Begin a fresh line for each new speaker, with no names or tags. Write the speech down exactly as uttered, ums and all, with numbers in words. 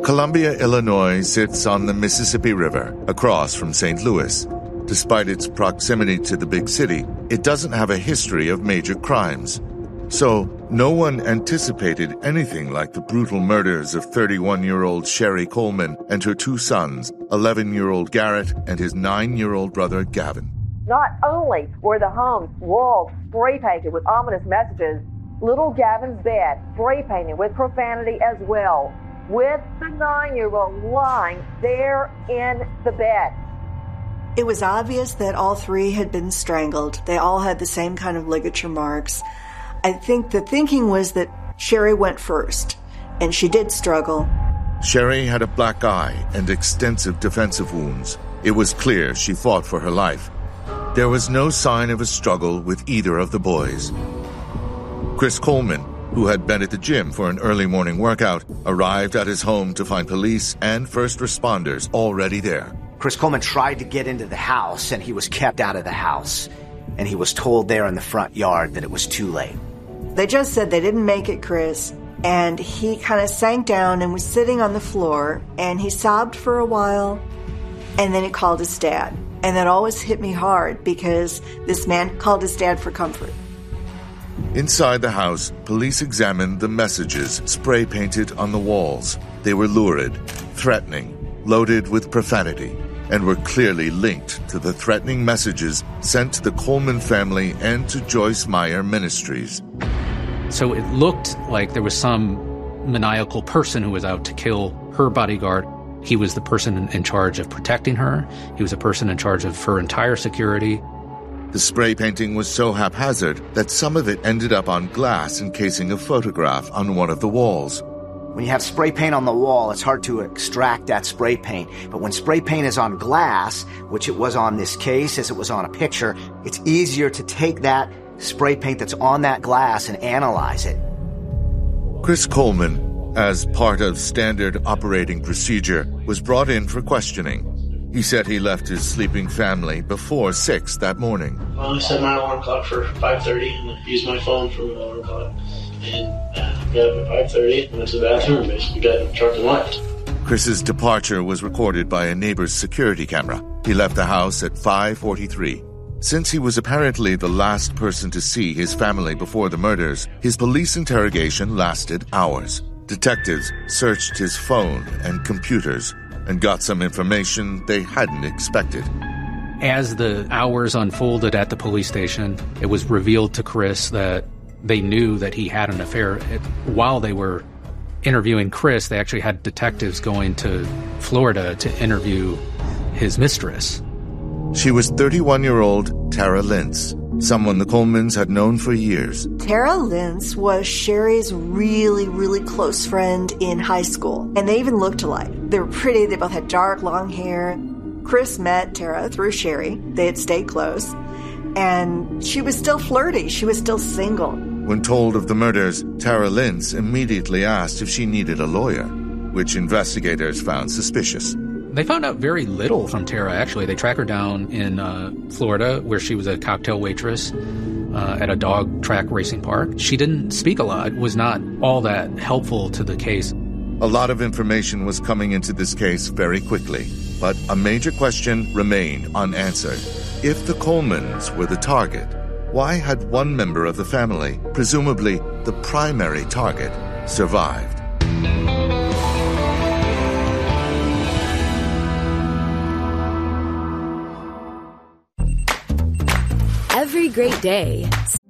Columbia, Illinois sits on the Mississippi River, across from Saint Louis. Despite its proximity to the big city, it doesn't have a history of major crimes. So, no one anticipated anything like the brutal murders of thirty-one-year-old Sherry Coleman and her two sons, eleven-year-old Garrett and his nine-year-old brother Gavin.
Not only were the home's walls spray painted with ominous messages, little Gavin's bed spray painted with profanity as well, with the nine-year-old lying there in the bed.
It was obvious that all three had been strangled. They all had the same kind of ligature marks. I think the thinking was that Sherry went first, and she did struggle.
Sherry had a black eye and extensive defensive wounds. It was clear she fought for her life. There was no sign of a struggle with either of the boys. Chris Coleman, who had been at the gym for an early morning workout, arrived at his home to find police and first responders already there.
Chris Coleman tried to get into the house, and he was kept out of the house. And he was told there in the front yard that it was too late.
They just said they didn't make it, Chris. And he kind of sank down and was sitting on the floor, and he sobbed for a while, and then he called his dad. And that always hit me hard because this man called his dad for comfort.
Inside the house, police examined the messages spray-painted on the walls. They were lurid, threatening, loaded with profanity, and were clearly linked to the threatening messages sent to the Coleman family and to Joyce Meyer Ministries.
So it looked like there was some maniacal person who was out to kill her bodyguard. He was the person in charge of protecting her. He was a person in charge of her entire security.
The spray painting was so haphazard that some of it ended up on glass encasing a photograph on one of the walls.
When you have spray paint on the wall, it's hard to extract that spray paint. But when spray paint is on glass, which it was on this case as it was on a picture, it's easier to take that spray paint that's on that glass and analyze it.
Chris Coleman, as part of standard operating procedure, was brought in for questioning. He said he left his sleeping family before six that morning.
Well, I set my alarm clock for five thirty and I used my phone for my alarm clock. And uh, got up at five thirty and went to the bathroom and basically got in the truck and left.
Chris's departure was recorded by a neighbor's security camera. He left the house at five forty-three. Since he was apparently the last person to see his family before the murders, his police interrogation lasted hours. Detectives searched his phone and computers and got some information they hadn't expected.
As the hours unfolded at the police station, it was revealed to Chris that they knew that he had an affair. It, while they were interviewing Chris, they actually had detectives going to Florida to interview his mistress.
She was thirty-one-year-old Tara Lintz, someone the Colemans had known for years.
Tara Lintz was Sherry's really, really close friend in high school, and they even looked alike. They were pretty, they both had dark, long hair. Chris met Tara through Sherry. They had stayed close, and she was still flirty. She was still single.
When told of the murders, Tara Lintz immediately asked if she needed a lawyer, which investigators found suspicious.
They found out very little from Tara, actually. They tracked her down in uh, Florida, where she was a cocktail waitress uh, at a dog track racing park. She didn't speak a lot, was not all that helpful to the case.
A lot of information was coming into this case very quickly, but a major question remained unanswered. If the Colemans were the target, why had one member of the family, presumably the primary target, survived?
Every great day